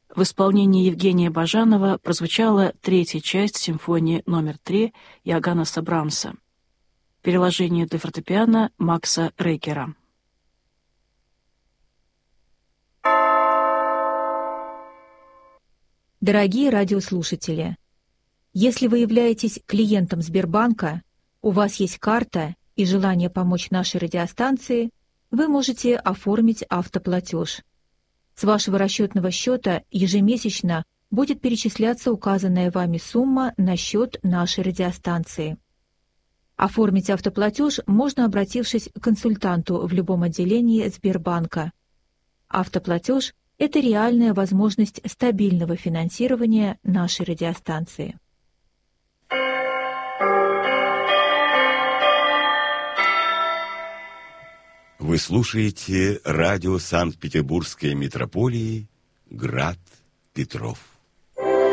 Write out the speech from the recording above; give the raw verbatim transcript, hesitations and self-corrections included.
В исполнении Евгения Бажанова прозвучала третья часть симфонии номер три Йоганнеса Брамса. Переложение для фортепиано Макса Рейкера. Дорогие радиослушатели, если вы являетесь клиентом Сбербанка, у вас есть карта и желание помочь нашей радиостанции, вы можете оформить автоплатеж. С вашего расчетного счета ежемесячно будет перечисляться указанная вами сумма на счет нашей радиостанции. Оформить автоплатеж можно, обратившись к консультанту в любом отделении Сбербанка. Автоплатеж – это реальная возможность стабильного финансирования нашей радиостанции. Вы слушаете радио Санкт-Петербургской метрополии «Град Петров».